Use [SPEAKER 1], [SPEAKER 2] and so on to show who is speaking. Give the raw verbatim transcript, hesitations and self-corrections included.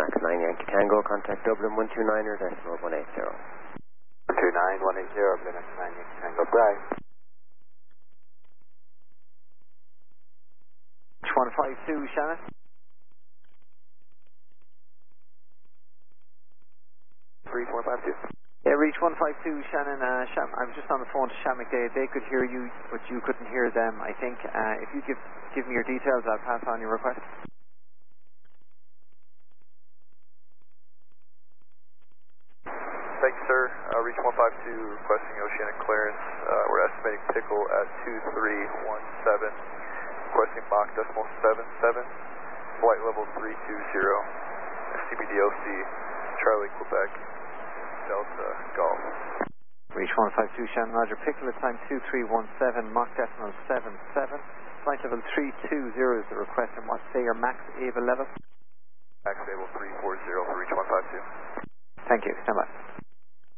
[SPEAKER 1] Max nine Yankee Tango, contact Dublin one two nine er decimal one eight zero.
[SPEAKER 2] one two nine, one eight zero, Max nine Yankee Tango, bye.
[SPEAKER 3] one five two, Shannon.
[SPEAKER 2] three four five two.
[SPEAKER 3] Yeah, reach one five two, Shannon. Uh, Sham, I was just on the phone to Shamik. They, they could hear you, but you couldn't hear them, I think. Uh, if you give give me your details, I'll pass on your request.
[SPEAKER 4] Thank you, sir. Uh, reach one five two, requesting oceanic clearance. Uh, we're estimating Pickle at two three one seven, requesting Mach decimal seven seven, flight level three two zero, C B D O C, Charlie, Quebec, Delta, Golf.
[SPEAKER 3] Reach one five two, Shannon, Roger. Pickle at time two three one seven, Mach decimal seven seven, flight level three two zero is the request, and what's say your max A V A level?
[SPEAKER 4] Max level three four zero for reach one five two.
[SPEAKER 3] Thank you, stand by.